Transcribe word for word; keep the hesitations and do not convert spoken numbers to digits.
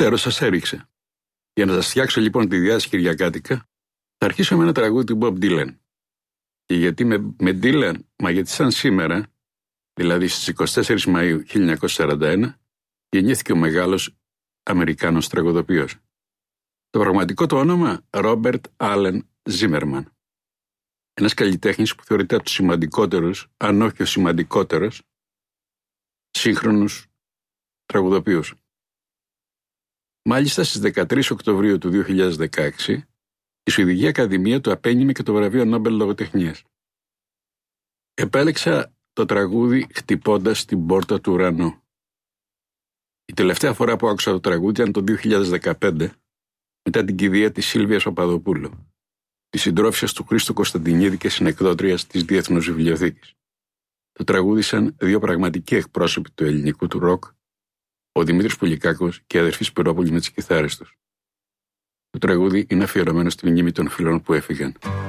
ξέρω, σας έριξε. Για να σας φτιάξω λοιπόν τη διάθεση κυριακάτικα, θα αρχίσω με ένα τραγούδι του Bob Dylan. Και γιατί με, με Dylan, μα γιατί σαν σήμερα, δηλαδή στις εικοστή τέταρτη Μαΐου χίλια εννιακόσια σαράντα ένα, γεννήθηκε ο μεγάλος Αμερικάνος τραγουδοποιός. Το πραγματικό του όνομα, Robert Allen Zimmerman. Ένας καλλιτέχνης που θεωρείται από τους σημαντικότερους, αν όχι ο σημαντικότερος, σύγχρονους τραγουδοποιούς. Μάλιστα στις δεκατρείς Οκτωβρίου του δύο χιλιάδες δεκαέξι, η Σουηδική Ακαδημία του απένιμε και το βραβείο Νόμπελ Λογοτεχνίας. Επέλεξα το τραγούδι «Χτυπώντας την πόρτα του ουρανού». Η τελευταία φορά που άκουσα το τραγούδι ήταν το δύο χιλιάδες δεκαπέντε, μετά την κηδεία της Σίλβιας Παπαδοπούλου, της συντρόφισσας του Χρήστου Κωνσταντινίδη και συνεκδότριας της Διεθνούς Βιβλιοθήκης. Το τραγούδισαν δύο πραγματικοί εκπρόσωποι του ελληνικού του ροκ, ο Δημήτρης Πουλικάκος και η αδερφή Σπυρόπουλη με τις κιθάρες τους. Το τραγούδι είναι αφιερωμένο στη μνήμη των φίλων που έφυγαν.